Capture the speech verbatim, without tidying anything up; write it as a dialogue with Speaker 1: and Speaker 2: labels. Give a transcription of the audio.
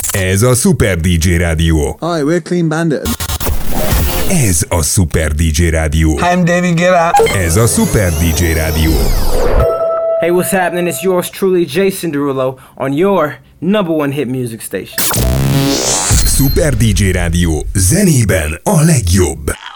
Speaker 1: Ez a Super dé dzsé Rádió.
Speaker 2: Hi, we're Clean Bandit.
Speaker 1: Ez a Super dé dzsé Rádió.
Speaker 3: Hi, I'm David Guetta.
Speaker 1: Ez a Super dé dzsé Rádió.
Speaker 4: Hey, what's happening? It's yours truly, Jason Derulo, on your number one hit music station.
Speaker 1: Super dé dzsé Rádió. Zenében a legjobb.